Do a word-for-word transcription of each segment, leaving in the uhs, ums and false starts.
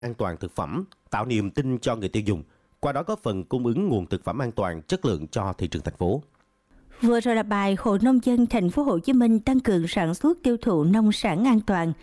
an toàn thực phẩm, tạo niềm tin cho người tiêu dùng, qua đó góp phần cung ứng nguồn thực phẩm an toàn, chất lượng cho thị trường thành phố. Vừa rồi là bài Hội nông dân thành phố Hồ Chí Minh tăng cường sản xuất tiêu thụ nông sản an toàn.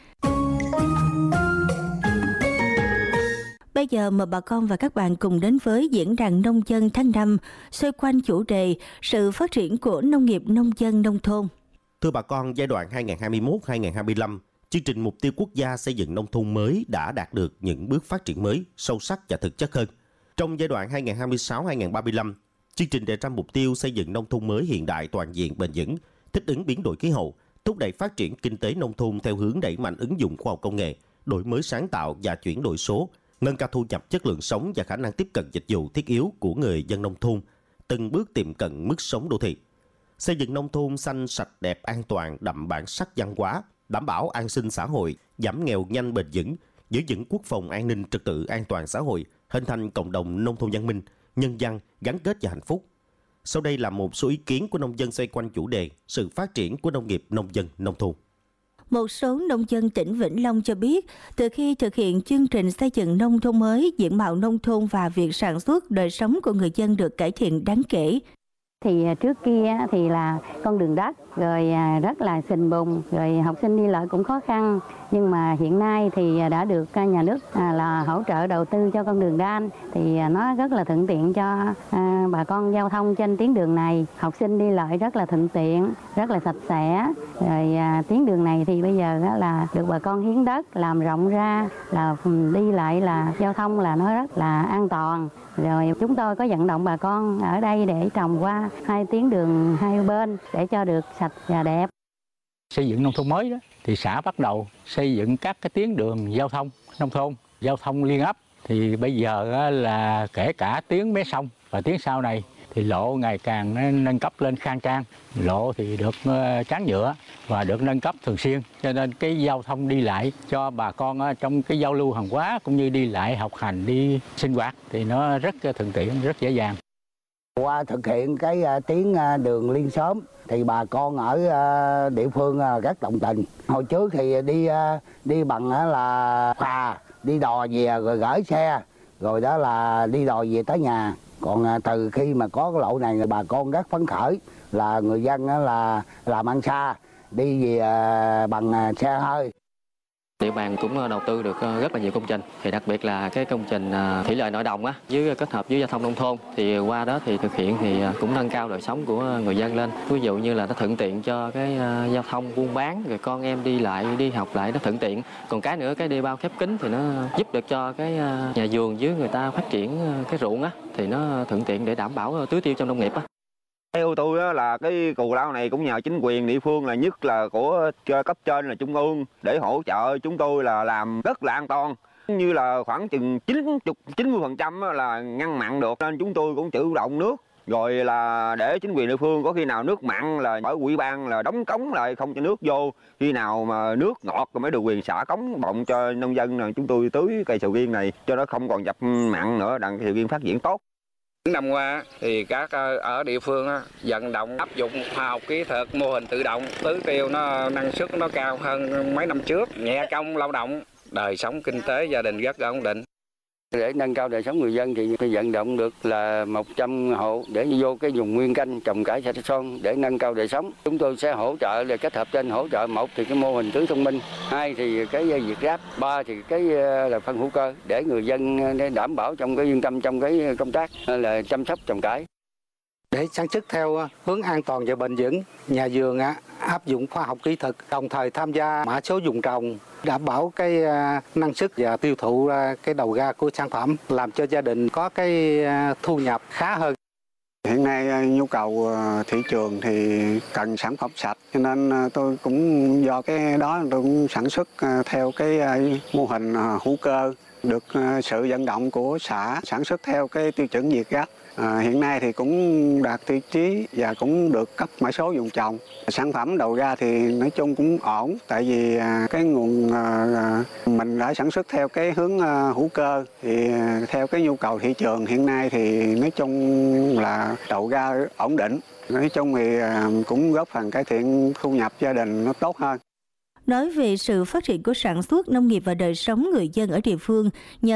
Bây giờ mời bà con và các bạn cùng đến với diễn đàn nông dân tháng năm xoay quanh chủ đề sự phát triển của nông nghiệp nông dân nông thôn. Thưa bà con, giai đoạn hai nghìn không trăm hai mươi mốt đến hai nghìn không trăm hai mươi lăm, chương trình mục tiêu quốc gia xây dựng nông thôn mới đã đạt được những bước phát triển mới, sâu sắc và thực chất hơn. Trong giai đoạn hai nghìn không trăm hai mươi sáu đến hai nghìn không trăm ba mươi lăm, chương trình đề ra mục tiêu xây dựng nông thôn mới hiện đại toàn diện bền vững, thích ứng biến đổi khí hậu, thúc đẩy phát triển kinh tế nông thôn theo hướng đẩy mạnh ứng dụng khoa học công nghệ, đổi mới sáng tạo và chuyển đổi số, nâng cao thu nhập, chất lượng sống và khả năng tiếp cận dịch vụ thiết yếu của người dân nông thôn, từng bước tiệm cận mức sống đô thị. Xây dựng nông thôn xanh, sạch, đẹp, an toàn, đậm bản sắc văn hóa, đảm bảo an sinh xã hội, giảm nghèo nhanh bền vững, giữ vững quốc phòng an ninh trật tự an toàn xã hội, hình thành cộng đồng nông thôn văn minh, nhân văn, gắn kết và hạnh phúc. Sau đây là một số ý kiến của nông dân xoay quanh chủ đề sự phát triển của nông nghiệp nông dân nông thôn. Một số nông dân tỉnh Vĩnh Long cho biết, từ khi thực hiện chương trình xây dựng nông thôn mới, diện mạo nông thôn và việc sản xuất, đời sống của người dân được cải thiện đáng kể. Thì trước kia thì là con đường đất, rồi rất là sình bùn, rồi học sinh đi lại cũng khó khăn. Nhưng mà hiện nay thì đã được nhà nước là hỗ trợ đầu tư cho con đường đan, thì nó rất là thuận tiện cho bà con giao thông trên tuyến đường này. Học sinh đi lại rất là thuận tiện, rất là sạch sẽ. Rồi tuyến đường này thì bây giờ là được bà con hiến đất làm rộng ra, là đi lại là giao thông là nó rất là an toàn. Rồi chúng tôi có vận động bà con ở đây để trồng qua hai tuyến đường hai bên để cho được sạch và đẹp. Xây dựng nông thôn mới đó thì xã bắt đầu xây dựng các cái tuyến đường giao thông nông thôn, giao thông liên ấp. Thì bây giờ là kể cả tuyến mé sông và tuyến sau này thì lộ ngày càng nâng cấp lên khang trang. Lộ thì được tráng nhựa và được nâng cấp thường xuyên, cho nên cái giao thông đi lại cho bà con trong cái giao lưu hàng hóa cũng như đi lại học hành, đi sinh hoạt thì nó rất thuận tiện, rất dễ dàng. Qua thực hiện cái tuyến đường liên xóm thì bà con ở địa phương rất đồng tình. Hồi trước thì đi đi bằng là phà, đi đò về rồi gửi xe, rồi đó là đi đò về tới nhà. Còn từ khi mà có cái lộ này bà con rất phấn khởi, là người dân là làm ăn xa, đi về bằng xe hơi. Địa bàn cũng đầu tư được rất là nhiều công trình, thì đặc biệt là cái công trình thủy lợi nội đồng á, với kết hợp với giao thông nông thôn, thì qua đó thì thực hiện thì cũng nâng cao đời sống của người dân lên. Ví dụ như là nó thuận tiện cho cái giao thông buôn bán, rồi con em đi lại đi học lại nó thuận tiện. Còn cái nữa, cái đê bao khép kín thì nó giúp được cho cái nhà vườn với người ta phát triển cái ruộng á, thì nó thuận tiện để đảm bảo tưới tiêu trong nông nghiệp á. Theo tôi đó là cái cù lao này cũng nhờ chính quyền địa phương, là nhất là của cấp trên là trung ương, để hỗ trợ chúng tôi là làm rất là an toàn. Như là khoảng chừng chín mươi chín mươi phần trăm là ngăn mặn được, nên chúng tôi cũng chủ động nước. Rồi là để chính quyền địa phương có khi nào nước mặn là bởi ủy ban là đóng cống lại không cho nước vô. Khi nào mà nước ngọt rồi mới được quyền xả cống bọng cho nông dân, là chúng tôi tưới cây sầu riêng này cho nó không còn dập mặn nữa, đặng sầu riêng phát triển tốt. Năm qua thì các ở địa phương vận động áp dụng khoa học kỹ thuật, mô hình tự động, tưới tiêu nó năng suất nó cao hơn mấy năm trước, nhẹ công lao động, đời sống kinh tế gia đình rất ổn định. Để nâng cao đời sống người dân thì tôi vận động được là một trăm hộ để vô cái vùng nguyên canh trồng cải sạch son để nâng cao đời sống. Chúng tôi sẽ hỗ trợ để kết hợp trên hỗ trợ, một thì cái mô hình tưới thông minh, hai thì cái việt ráp, ba thì cái là phân hữu cơ để người dân để đảm bảo trong cái yên tâm trong cái công tác là chăm sóc trồng cải. Để sản xuất theo hướng an toàn và bền vững, nhà vườn áp dụng khoa học kỹ thuật, đồng thời tham gia mã số vùng trồng, đảm bảo cái năng suất và tiêu thụ cái đầu ra của sản phẩm, làm cho gia đình có cái thu nhập khá hơn. Hiện nay nhu cầu thị trường thì cần sản phẩm sạch, cho nên tôi cũng do cái đó tôi cũng sản xuất theo cái mô hình hữu cơ, được sự vận động của xã sản xuất theo cái tiêu chuẩn Việt Gáp. À, hiện nay thì cũng đạt tiêu chí và cũng được cấp mã số vùng trồng. Sản phẩm đầu ra thì nói chung cũng ổn, tại vì à, cái nguồn à, mình đã sản xuất theo cái hướng à, hữu cơ, thì à, theo cái nhu cầu thị trường hiện nay thì nói chung là đầu ra ổn định. Nói chung thì à, cũng góp phần cải thiện thu nhập gia đình nó tốt hơn. Nói về sự phát triển của sản xuất nông nghiệp và đời sống người dân ở địa phương nhờ